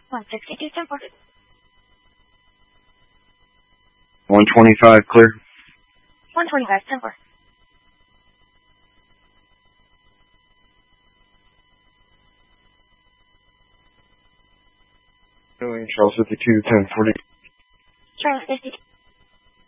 162, 10-4. 125, clear. 125, 10-4. Charles 52, 1040. Charlie 50.